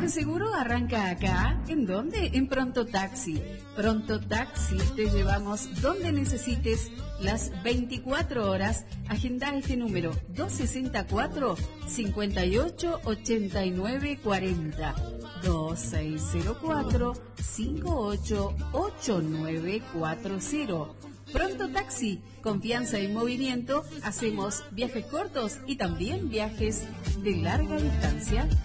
viaje seguro arranca acá. ¿En dónde? En Pronto Taxi. Pronto Taxi, te llevamos donde necesites las 24 horas. Agenda este número 264 58 89 40 2604 58 89 40. Pronto Taxi, confianza en movimiento. Hacemos viajes cortos y también viajes de larga distancia.